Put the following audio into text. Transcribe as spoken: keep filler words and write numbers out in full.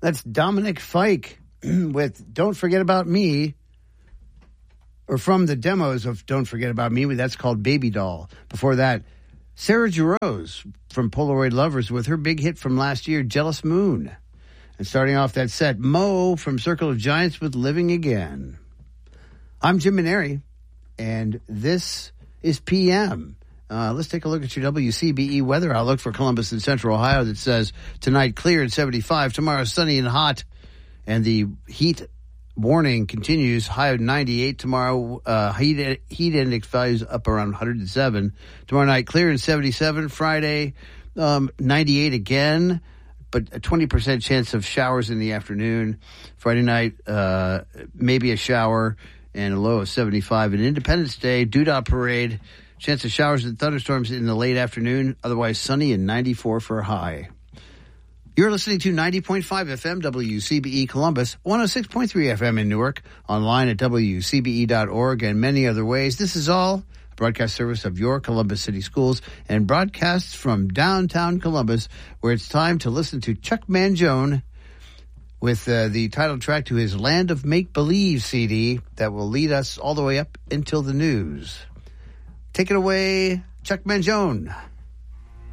That's Dominic Fike with Don't Forget About Me, or from the demos of Don't Forget About Me. That's called Baby Doll. Before that, Sarah Jarosz from Polaroid Lovers with her big hit from last year, Jealous Moon. And starting off that set, Mo from Circle of Giants with Living Again. I'm Jim Maneri, and this is P M. Uh, let's take a look at your W C B E weather outlook for Columbus and Central Ohio that says tonight clear and seventy-five, tomorrow sunny and hot, and the heat warning continues, high of ninety-eight tomorrow, uh, heat heat index values up around one hundred seven. Tomorrow night clear and seventy-seven, Friday um, ninety-eight again, but a twenty percent chance of showers in the afternoon. Friday night, uh, maybe a shower, and a low of seventy-five. And Independence Day, Doodah Parade, chance of showers and thunderstorms in the late afternoon, otherwise sunny and ninety-four for a high. You're listening to ninety point five F M W C B E Columbus, one oh six point three F M in Newark, online at W C B E dot org, and many other ways. This is all a broadcast service of your Columbus City Schools and broadcasts from downtown Columbus, where it's time to listen to Chuck Mangione with uh, the title track to his Land of Make-Believe C D that will lead us all the way up until the news. Take it away, Chuck Mangione.